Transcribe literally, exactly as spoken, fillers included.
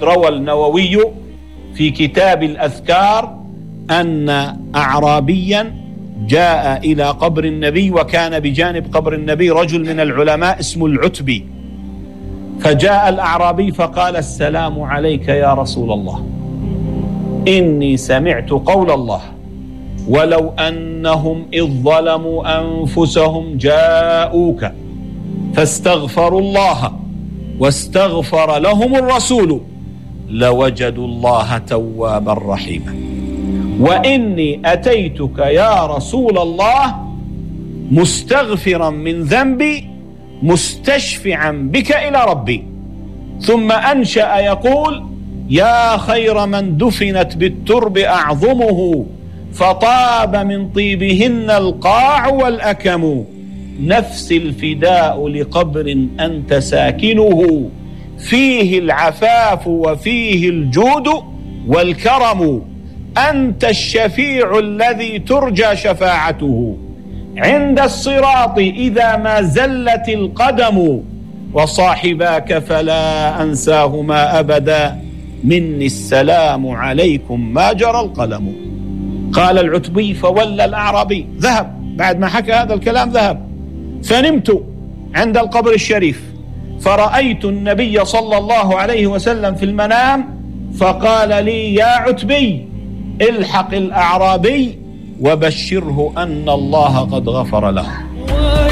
روى النووي في كتاب الأذكار أن أعرابيا جاء إلى قبر النبي، وكان بجانب قبر النبي رجل من العلماء اسمه العتبي، فجاء الأعرابي فقال: السلام عليك يا رسول الله، إني سمعت قول الله: ولو أنهم إذ ظلموا أنفسهم جاءوك فاستغفروا الله واستغفر لهم الرسول لوجدوا الله توابا رحيما، وإني أتيتك يا رسول الله مستغفرا من ذنبي مستشفعا بك إلى ربي. ثم أنشأ يقول: يا خير من دفنت بالترب أعظمه، فطاب من طيبهن القاع والأكم، نفس الفداء لقبر أنت ساكنه، فيه العفاف وفيه الجود والكرم، أنت الشفيع الذي ترجى شفاعته عند الصراط إذا ما زلت القدم، وصاحباك فلا أنساهما أبدا، مني السلام عليكم ما جرى القلم. قال العتبي: فولى الأعرابي، ذهب بعد ما حكى هذا الكلام، ذهب. فنمت عند القبر الشريف فرأيت النبي صلى الله عليه وسلم في المنام، فقال لي: يا عتبي الحق الأعرابي وبشره أن الله قد غفر له.